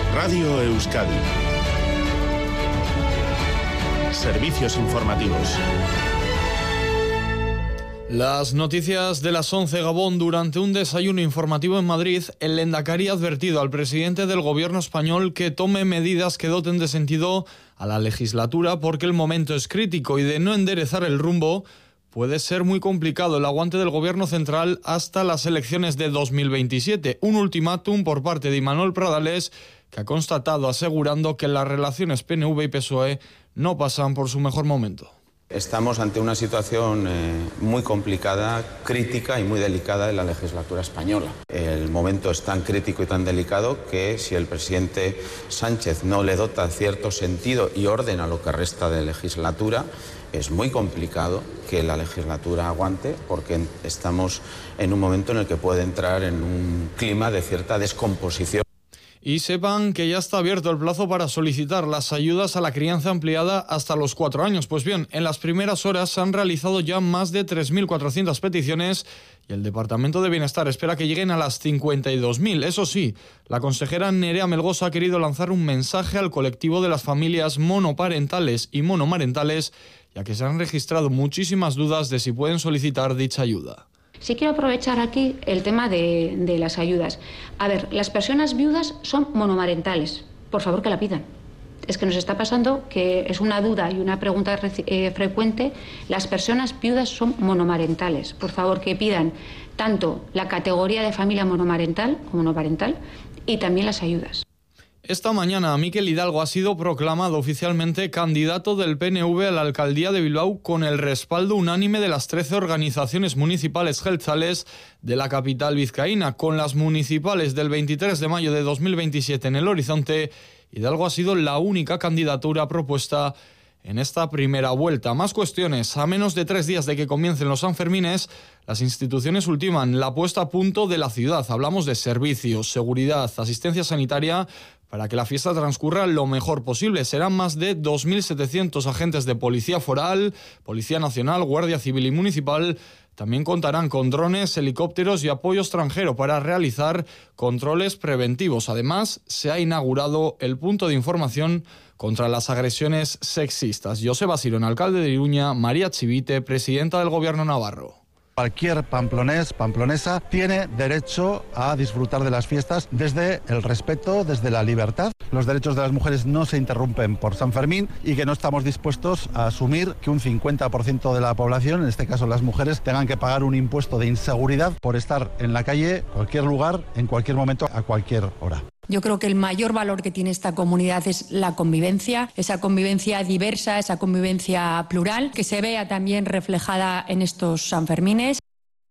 Radio Euskadi. Servicios informativos. Las noticias de las 11, Gabón. Durante un desayuno informativo en Madrid, el Lehendakari ha advertido al presidente del gobierno español que tome medidas que doten de sentido a la legislatura porque el momento es crítico y de no enderezar el rumbo puede ser muy complicado el aguante del gobierno central hasta las elecciones de 2027. Un ultimátum por parte de Imanol Pradales, que ha constatado asegurando que las relaciones PNV y PSOE no pasan por su mejor momento. Estamos ante una situación muy complicada, crítica y muy delicada en la legislatura española. El momento es tan crítico y tan delicado que si el presidente Sánchez no le dota cierto sentido y orden a lo que resta de legislatura, es muy complicado que la legislatura aguante porque estamos en un momento en el que puede entrar en un clima de cierta descomposición. Y sepan que ya está abierto el plazo para solicitar las ayudas a la crianza ampliada hasta los 4 años. Pues bien, en las primeras horas se han realizado ya más de 3.400 peticiones y el Departamento de Bienestar espera que lleguen a las 52.000. Eso sí, la consejera Nerea Melgosa ha querido lanzar un mensaje al colectivo de las familias monoparentales y monomarentales, ya que se han registrado muchísimas dudas de si pueden solicitar dicha ayuda. Sí quiero aprovechar aquí el tema de las ayudas. A ver, las personas viudas son monomarentales. Por favor, que la pidan. Es que nos está pasando que es una duda y una pregunta frecuente. Las personas viudas son monomarentales. Por favor, que pidan tanto la categoría de familia monomarental como monoparental y también las ayudas. Esta mañana Mikel Hidalgo ha sido proclamado oficialmente candidato del PNV a la alcaldía de Bilbao con el respaldo unánime de las 13 organizaciones municipales jeltzales de la capital vizcaína. Con las municipales del 23 de mayo de 2027 en el horizonte, Hidalgo ha sido la única candidatura propuesta en esta primera vuelta. Más cuestiones. A menos de 3 días de que comiencen los Sanfermines, las instituciones ultiman la puesta a punto de la ciudad. Hablamos de servicios, seguridad, asistencia sanitaria, para que la fiesta transcurra lo mejor posible. Serán más de 2.700 agentes de Policía Foral, Policía Nacional, Guardia Civil y Municipal. También contarán con drones, helicópteros y apoyo extranjero para realizar controles preventivos. Además, se ha inaugurado el punto de información contra las agresiones sexistas. Joseba Sirón, alcalde de Iruña, María Chivite, presidenta del Gobierno navarro. Cualquier pamplonés, pamplonesa, tiene derecho a disfrutar de las fiestas desde el respeto, desde la libertad. Los derechos de las mujeres no se interrumpen por San Fermín y que no estamos dispuestos a asumir que un 50% de la población, en este caso las mujeres, tengan que pagar un impuesto de inseguridad por estar en la calle, cualquier lugar, en cualquier momento, a cualquier hora. Yo creo que el mayor valor que tiene esta comunidad es la convivencia, esa convivencia diversa, esa convivencia plural, que se vea también reflejada en estos Sanfermines.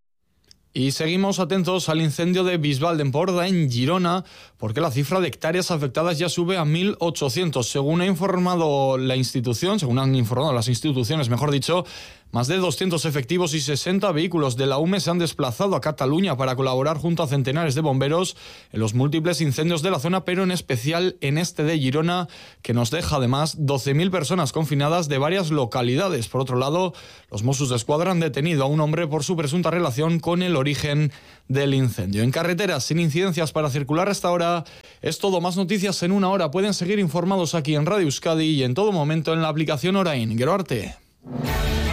Y seguimos atentos al incendio de Bisbal d'Empordà en Girona, porque la cifra de hectáreas afectadas ya sube a 1.800. Según ha informado la institución, según han informado las instituciones, mejor dicho, más de 200 efectivos y 60 vehículos de la UME se han desplazado a Cataluña para colaborar junto a centenares de bomberos en los múltiples incendios de la zona, pero en especial en este de Girona, que nos deja además 12.000 personas confinadas de varias localidades. Por otro lado, los Mossos d'Esquadra han detenido a un hombre por su presunta relación con el origen del incendio. En carreteras sin incidencias para circular hasta ahora es todo. Más noticias en una hora. Pueden seguir informados aquí en Radio Euskadi y en todo momento en la aplicación Orain. Gero arte.